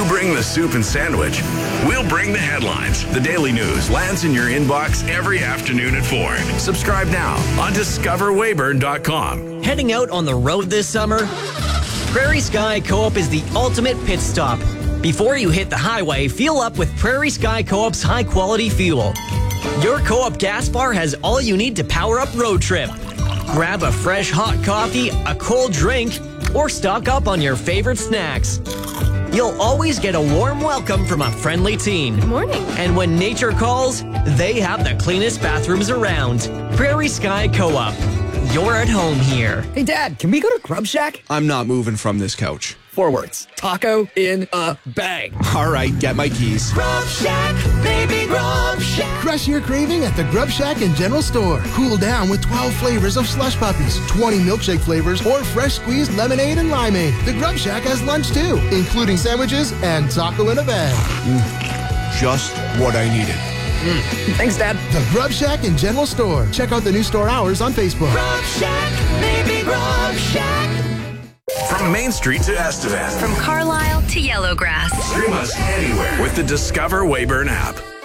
bring the soup and sandwich. We'll bring the headlines. The Daily News lands in your inbox every afternoon at 4. Subscribe now on discoverweyburn.com. Heading out on the road this summer? Prairie Sky Co-op is the ultimate pit stop. Before you hit the highway, fuel up with Prairie Sky Co-op's high-quality fuel. Your Co-op gas bar has all you need to power up road trip. Grab a fresh hot coffee, a cold drink, or stock up on your favorite snacks. You'll always get a warm welcome from a friendly team. Good morning. And when nature calls, they have the cleanest bathrooms around. Prairie Sky Co-op. You're at home here. Hey, Dad, can we go to Grub Shack? I'm not moving from this couch. 4 words. Taco in a bag. All right, get my keys. Grub Shack, baby Grub Shack. Crush your craving at the Grub Shack and General Store. Cool down with 12 flavors of slush puppies, 20 milkshake flavors, or fresh squeezed lemonade and limeade. The Grub Shack has lunch too, including sandwiches and taco in a bag. Just what I needed. Thanks, Dad. The Grub Shack and General Store. Check out the new store hours on Facebook. Grub Shack, baby Grub Shack. From Main Street to Estevan. From Carlisle to Yellowgrass. Stream us anywhere with the Discover Weyburn app.